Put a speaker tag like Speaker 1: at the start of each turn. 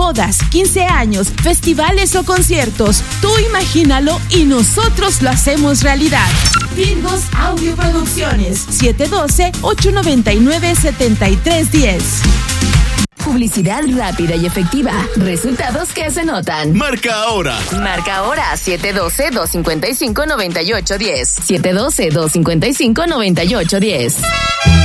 Speaker 1: bodas, 15 años, festivales o conciertos. Tú imagínalo y nosotros lo hacemos realidad. Virgos Audio Producciones, 712-899-7310.
Speaker 2: Publicidad rápida y efectiva. Resultados que se notan.
Speaker 3: Marca ahora.
Speaker 2: Marca ahora 712-255-9810. 712-255-9810.